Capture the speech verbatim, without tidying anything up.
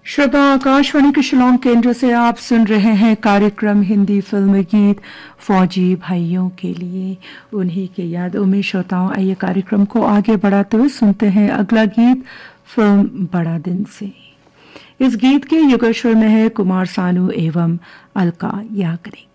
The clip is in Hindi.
श्रोता आकाशवाणी के शिलोंग केंद्र से आप सुन रहे हैं कार्यक्रम हिंदी फिल्म गीत फौजी भाइयों के लिए, उन्हीं के यादों में। श्रोताओं, आइए कार्यक्रम को आगे बढ़ाते हुए सुनते हैं अगला गीत फिल्म बड़ा दिन से। इस गीत के युगल स्वर में है कुमार सानू एवं अलका याग्निक।